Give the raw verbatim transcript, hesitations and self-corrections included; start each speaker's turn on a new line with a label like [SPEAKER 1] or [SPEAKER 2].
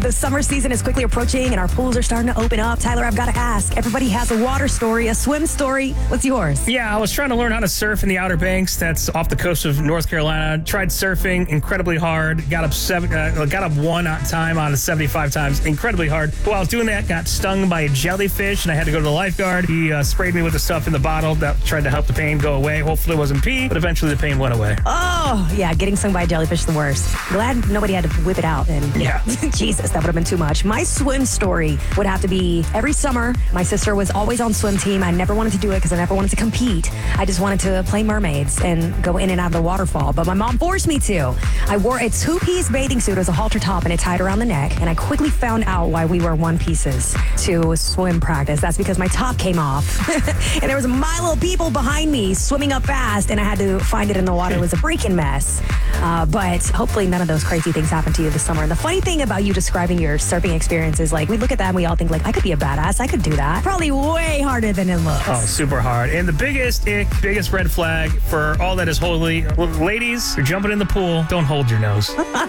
[SPEAKER 1] The summer season is quickly approaching and our pools are starting to open up. Tyler, I've got to ask. Everybody has a water story, a swim story. What's yours?
[SPEAKER 2] Yeah, I was trying to learn how to surf in the Outer Banks. That's off the coast of North Carolina. Tried surfing incredibly hard. Got up seven, uh, got up one time out of seventy-five times. Incredibly hard. While I was doing that, got stung by a jellyfish and I had to go to the lifeguard. He uh, sprayed me with the stuff in the bottle that tried to help the pain go away. Hopefully it wasn't pee, but eventually the pain went away.
[SPEAKER 1] Oh, yeah, getting stung by a jellyfish is the worst. Glad nobody had to whip it out. And
[SPEAKER 2] Yeah.
[SPEAKER 1] Jesus, that would have been too much. My swim story would have to be every summer. My sister was always on swim team. I never wanted to do it because I never wanted to compete. I just wanted to play mermaids and go in and out of the waterfall. But my mom forced me to. I wore a two-piece bathing suit as a halter top and it tied around the neck. And I quickly found out why we wear one pieces to swim practice. That's because my top came off. And there was a mile of people behind me swimming up fast. And I had to find it in the water. It was a freaking mess. Uh, but hopefully none of those crazy things happen to you this summer. And the funny thing about you describing your surfing experiences, like we look at that and we all think like, I could be a badass. I could do that. Probably way harder than it looks.
[SPEAKER 2] Oh, super hard. And the biggest ick, biggest red flag for all that is holy, ladies, you're jumping in the pool, don't hold your nose.